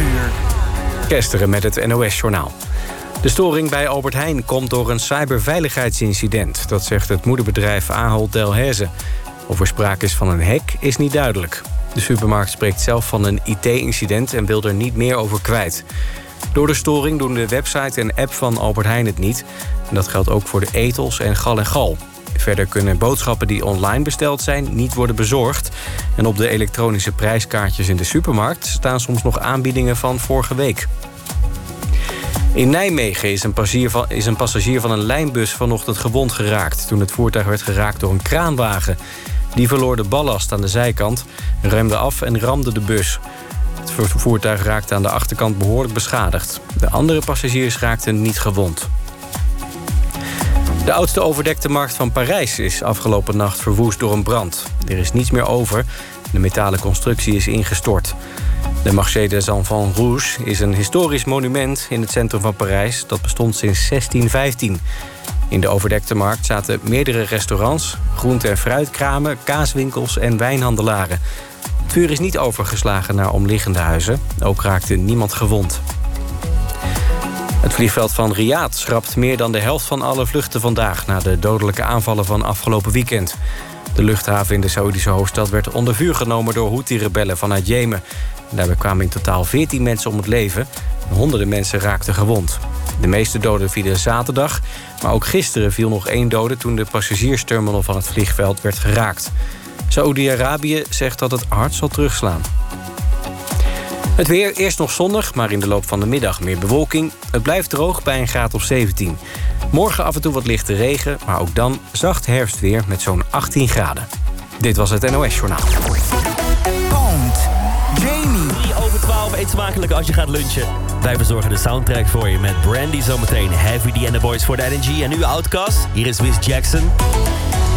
uur. Kesteren met het NOS-journaal. De storing bij Albert Heijn komt door een cyberveiligheidsincident. Dat zegt het moederbedrijf Ahold Delhaize. Of er sprake is van een hack is niet duidelijk. De supermarkt spreekt zelf van een IT-incident en wil er niet meer over kwijt. Door de storing doen de website en app van Albert Heijn het niet. En dat geldt ook voor de etels en gal en gal. Verder kunnen boodschappen die online besteld zijn niet worden bezorgd. En op de elektronische prijskaartjes in de supermarkt staan soms nog aanbiedingen van vorige week. In Nijmegen is een passagier van een lijnbus vanochtend gewond geraakt toen het voertuig werd geraakt door een kraanwagen. Die verloor de ballast aan de zijkant, remde af en ramde de bus. Het voertuig raakte aan de achterkant behoorlijk beschadigd. De andere passagiers raakten niet gewond. De oudste overdekte markt van Parijs is afgelopen nacht verwoest door een brand. Er is niets meer over. De metalen constructie is ingestort. De Marché des Enfants Rouges is een historisch monument in het centrum van Parijs. Dat bestond sinds 1615. In de overdekte markt zaten meerdere restaurants, groente- en fruitkramen, kaaswinkels en wijnhandelaren. Het vuur is niet overgeslagen naar omliggende huizen. Ook raakte niemand gewond. Het vliegveld van Riyadh schrapt meer dan de helft van alle vluchten vandaag na de dodelijke aanvallen van afgelopen weekend. De luchthaven in de Saoedische hoofdstad werd onder vuur genomen door Houthi-rebellen vanuit Jemen. Daarbij kwamen in totaal 14 mensen om het leven. Honderden mensen raakten gewond. De meeste doden vielen zaterdag, maar ook gisteren viel nog 1 dode toen de passagiersterminal van het vliegveld werd geraakt. Saoedi-Arabië zegt dat het hard zal terugslaan. Het weer, eerst nog zonnig, maar in de loop van de middag meer bewolking. Het blijft droog bij een graad of 17. Morgen af en toe wat lichte regen, maar ook dan zacht herfstweer met zo'n 18 graden. Dit was het NOS-journaal. Poont, Jamie. 3:12, eet smakelijk als je gaat lunchen. Wij verzorgen de soundtrack voor je met Brandy zometeen. Heavy D and the Boys voor de NG. En nu Outkast, hier is Miss Jackson.